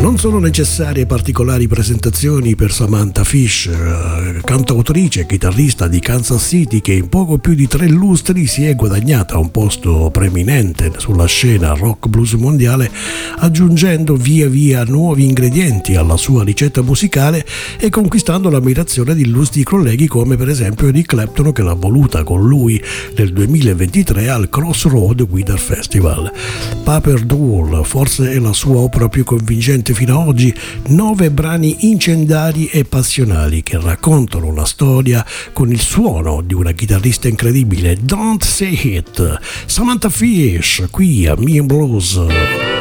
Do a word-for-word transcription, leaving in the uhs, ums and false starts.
Non sono necessarie particolari presentazioni per Samantha Fisher, cantautrice e chitarrista di Kansas City che in poco più di tre lustri si è guadagnata un posto preeminente sulla scena rock blues mondiale, aggiungendo via via nuovi ingredienti alla sua ricetta musicale e conquistando l'ammirazione di illustri colleghi come per esempio Eric Clapton, che l'ha voluta con lui nel duemilaventitré al Crossroad Guitar Festival. Paper Doll forse è la sua opera più convincente fino ad oggi, nove brani incendiari e passionali che raccontano la storia con il suono di una chitarrista incredibile. Don't Say It, Samantha Fish, qui a Me and Blues.